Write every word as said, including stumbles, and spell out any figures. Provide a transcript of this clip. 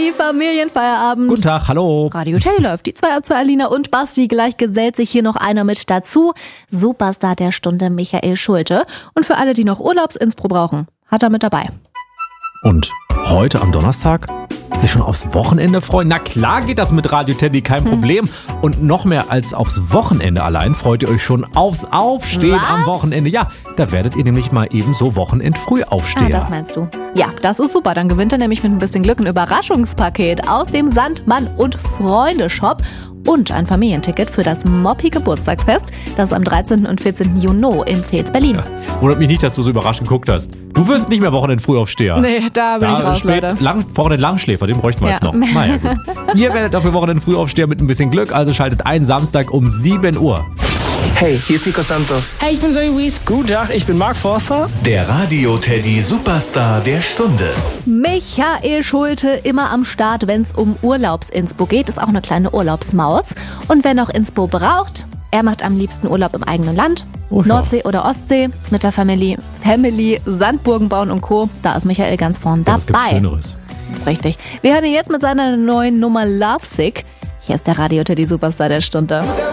Teddy, Familienfeierabend. Guten Tag, hallo. Radio Teddy läuft. Die zwei ab zwei, Alina und Basti. Gleich gesellt sich hier noch einer mit dazu. Superstar der Stunde, Michael Schulte. Und für alle, die noch Urlaubsinspo brauchen, hat er mit dabei. Und heute am Donnerstag sich schon aufs Wochenende freuen? Na klar geht das mit Radio Teddy, kein Problem. Hm. Und noch mehr als aufs Wochenende allein freut ihr euch schon aufs Aufstehen Was? am Wochenende. Ja, da werdet ihr nämlich mal eben so Wochenend-Frühaufsteher. Ah, das meinst du. Ja, das ist super. Dann gewinnt er nämlich mit ein bisschen Glück ein Überraschungspaket aus dem Sandmann und Freunde Shop und ein Familienticket für das Moppi Geburtstagsfest. Das ist am dreizehnten und vierzehnten Juni in Vils, Berlin. Ja, wundert mich nicht, dass du so überraschend geguckt hast. Du wirst nicht mehr Wochenend-Frühaufsteher. Nee, da bin da ich raus, spät, Leute. Lang, Wochenend-Langschläfer, den bräuchten wir Ja. jetzt noch. Naja, gut. Ihr werdet dafür Wochenend-Frühaufsteher mit ein bisschen Glück, also schaltet ein Samstag um sieben Uhr. Hey, hier ist Nico Santos. Hey, ich bin Zoe Wies. Guten Tag, ich bin Mark Forster. Der Radio Teddy Superstar der Stunde. Michael Schulte immer am Start, wenn es um Urlaubsinspo geht. Ist auch eine kleine Urlaubsmaus. Und wer noch Inspo braucht, er macht am liebsten Urlaub im eigenen Land. Oh, ja. Nordsee oder Ostsee mit der Family, Family, Sandburgen bauen und Co. Da ist Michael ganz vorn Das gibt dabei. Schöneres. Das ist richtig. Wir hören ihn jetzt mit seiner neuen Nummer Lovesick. Hier ist der Radio Teddy Superstar der Stunde.